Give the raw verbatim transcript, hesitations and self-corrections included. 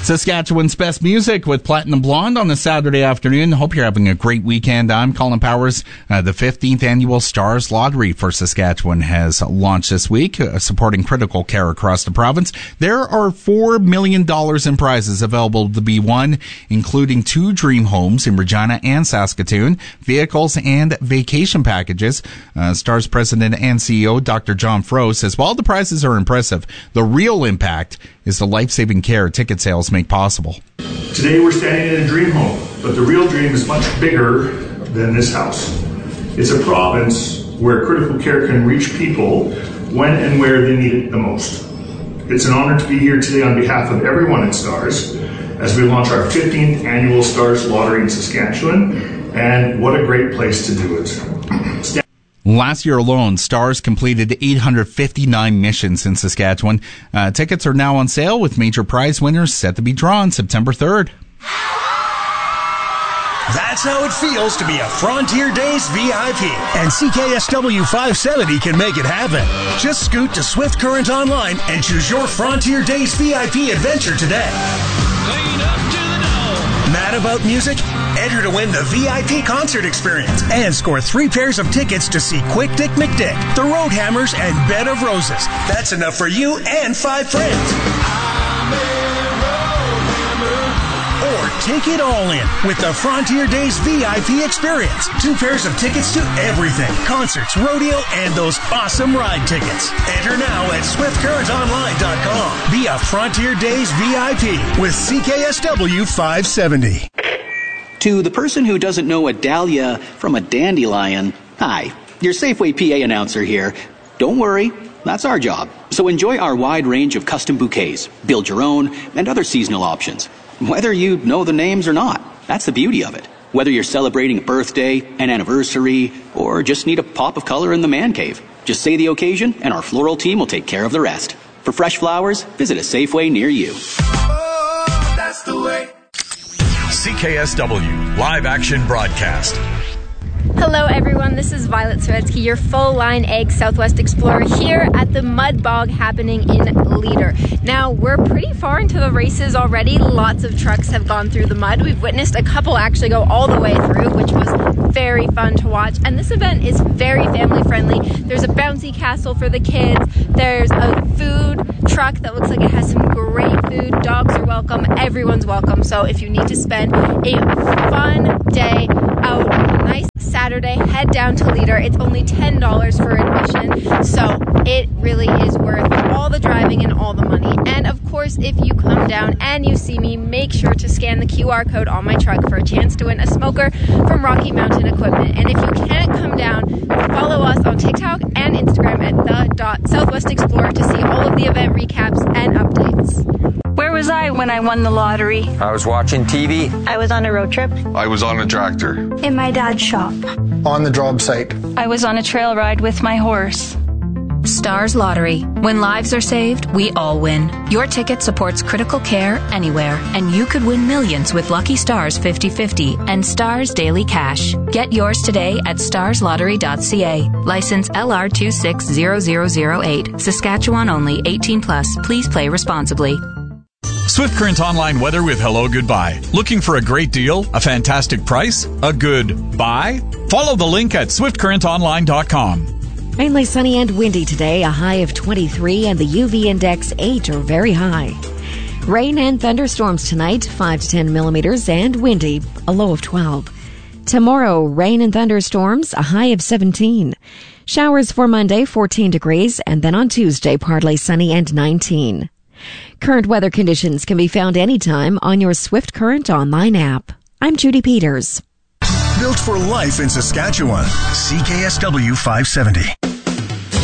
Saskatchewan's best music with Platinum Blonde on a Saturday afternoon. Hope you're having a great weekend. I'm Colin Powers. Uh, the fifteenth annual Stars Lottery for Saskatchewan has launched this week, uh, supporting critical care across the province. There are four million dollars in prizes available to be won, including two dream homes in Regina and Saskatoon, vehicles and vacation packages. Uh, Stars President and C E O Doctor John Froh says while the prizes are impressive, the real impact is the life-saving care ticket sales make possible. Today we're standing in a dream home, but the real dream is much bigger than this house. It's a province where critical care can reach people when and where they need it the most. It's an honor to be here today on behalf of everyone at Stars as we launch our fifteenth annual Stars Lottery in Saskatchewan, and what a great place to do it. Stand- Last year alone, Stars completed eight hundred fifty-nine missions in Saskatchewan. Uh, tickets are now on sale with major prize winners set to be drawn September third. That's how it feels to be a Frontier Days V I P. And C K S W five seventy can make it happen. Just scoot to Swift Current Online and choose your Frontier Days V I P adventure today. Clean up to the door. Mad about music? Enter to win the V I P concert experience and score three pairs of tickets to see Quick Dick McDick, the Roadhammers, and Bed of Roses. That's enough for you and five friends. Or take it all in with the Frontier Days V I P experience. Two pairs of tickets to everything. Concerts, rodeo, and those awesome ride tickets. Enter now at swift current online dot com. Be a Frontier Days V I P with C K S W five seventy. To the person who doesn't know a dahlia from a dandelion, hi, your Safeway P A announcer here. Don't worry, that's our job. So enjoy our wide range of custom bouquets, build your own, and other seasonal options. Whether you know the names or not, that's the beauty of it. Whether you're celebrating a birthday, an anniversary, or just need a pop of color in the man cave, just say the occasion and our floral team will take care of the rest. For fresh flowers, visit a Safeway near you. Oh, that's the way. C K S W Live Action Broadcast. Hello everyone, this is Violet Sovetsky, your full-line egg Southwest Explorer here at the Mud Bog happening in Leader. Now, we're pretty far into the races already. Lots of trucks have gone through the mud. We've witnessed a couple actually go all the way through, which was very fun to watch. And this event is very family-friendly. There's a bouncy castle for the kids. There's a food truck that looks like it has some great food. Dogs are welcome. Everyone's welcome. So if you need to spend a fun day out on a nice Saturday, head down to Leader. It's only ten dollars for admission, so it really is worth all the driving and all the money. And of course, if you come down and you see me, make sure to scan the Q R code on my truck for a chance to win a smoker from Rocky Mountain Equipment. And if you can't come down, follow us on TikTok and Instagram at the dot Southwest Explorer to see all of the event recaps and updates. Where was I when I won the lottery? I was watching T V. I was on a road trip. I was on a tractor. In my dad's shop. On the job site. I was on a trail ride with my horse. Stars Lottery. When lives are saved, we all win. Your ticket supports critical care anywhere, and you could win millions with Lucky Stars fifty fifty and Stars Daily Cash. Get yours today at stars lottery dot c a. License L R two six zero zero zero eight. Saskatchewan only. eighteen plus. Please play responsibly. Swift Current Online weather with Hello Goodbye. Looking for a great deal? A fantastic price? A good buy? Follow the link at swift current online dot com. Mainly sunny and windy today, a high of twenty-three and the U V index eight or very high. Rain and thunderstorms tonight, five to ten millimeters and windy, a low of twelve. Tomorrow, rain and thunderstorms, a high of seventeen. Showers for Monday, fourteen degrees, and then on Tuesday, partly sunny and nineteen. Current weather conditions can be found anytime on your Swift Current Online app. I'm Judy Peters. Built for life in Saskatchewan. C K S W five seventy.